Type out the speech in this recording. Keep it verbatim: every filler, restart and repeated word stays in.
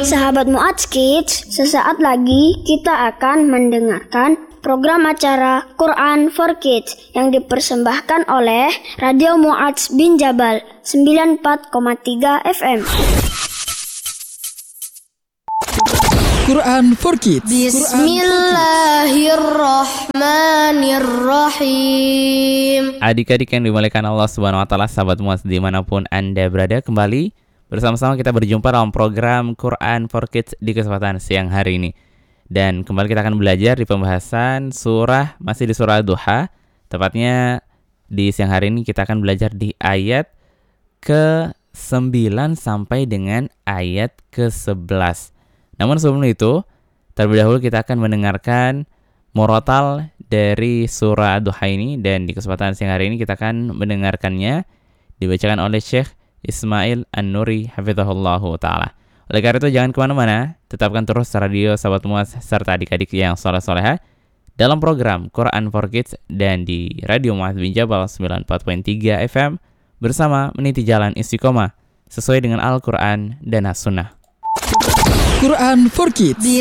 Sahabat Mu'adz Kids, sesaat lagi kita akan mendengarkan program acara Quran for Kids yang dipersembahkan oleh Radio Mu'adz bin Jabal sembilan puluh empat koma tiga F M. Quran for Kids. Bismillahirrahmanirrahim. Adik-adik yang dimuliakan Allah Subhanahu wa taala, sahabat Mu'adz dimanapun Anda berada, kembali bersama-sama kita berjumpa dalam program Quran for Kids di kesempatan siang hari ini. Dan kembali kita akan belajar di pembahasan surah, masih di surah Duha. Tepatnya di siang hari ini kita akan belajar di ayat ke sembilan sampai dengan ayat ke sebelas. Namun sebelum itu, terlebih dahulu kita akan mendengarkan murotal dari surah Duha ini. Dan di kesempatan siang hari ini kita akan mendengarkannya dibacakan oleh Syekh Ismail An-Nuri hafizahullahu ta'ala. Oleh karena itu jangan kemana-mana, tetapkan terus radio sahabat Mu'adz serta adik-adik yang soleh-soleha dalam program Quran for Kids dan di Radio Mu'adz bin Jabal sembilan puluh empat koma tiga F M bersama meniti jalan istiqomah sesuai dengan Al-Quran dan As-Sunnah. Quran for Kids.